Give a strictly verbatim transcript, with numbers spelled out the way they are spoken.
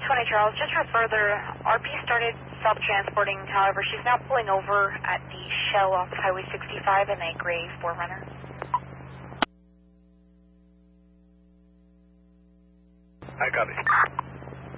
twenty Charles, just for further, R P started self-transporting, however, she's now pulling over at the Shell off Highway sixty-five in a gray four runner. I copy.